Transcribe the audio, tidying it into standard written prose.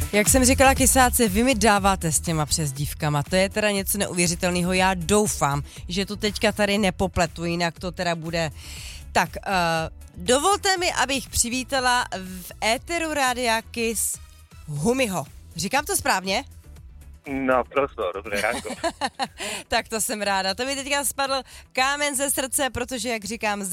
Jak jsem říkala kysáci, vy mi dáváte s těma přezdívkama, to je teda něco neuvěřitelného, já doufám, že to teďka tady nepopletu, jinak to teda bude... Tak, dovolte mi, abych přivítala v éteru Rádia Kiss Humiho. Říkám to správně? No, prosto, dobré ránko. Tak to jsem ráda, to mi teďka spadl kámen ze srdce, protože, jak říkám,